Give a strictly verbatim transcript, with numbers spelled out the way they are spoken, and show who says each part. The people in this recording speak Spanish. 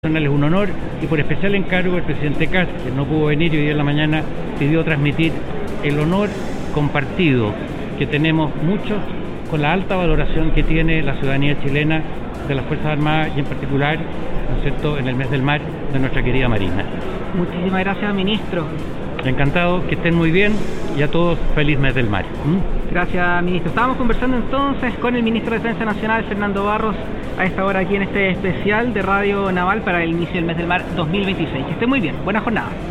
Speaker 1: Es un honor y por especial encargo el presidente Kast, que no pudo venir y hoy en la mañana pidió transmitir el honor compartido que tenemos muchos con la alta valoración que tiene la ciudadanía chilena de las Fuerzas Armadas y en particular, ¿no es cierto?, en el mes del mar de nuestra querida Marina.
Speaker 2: Muchísimas gracias, ministro.
Speaker 1: Encantado, que estén muy bien y a todos feliz mes del mar. ¿Mm?
Speaker 2: Gracias, ministro. Estábamos conversando entonces con el ministro de Defensa Nacional, Fernando Barros, a esta hora aquí en este especial de Radio Naval para el inicio del mes del mar dos mil veintiséis. Que esté muy bien. Buena jornada.